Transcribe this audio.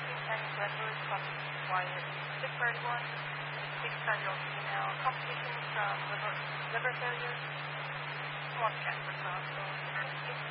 19 Kenny Glenwood, Coffee Wyatt 631, 65-year-old female, complications from liver failure, wants transfer to the hospital.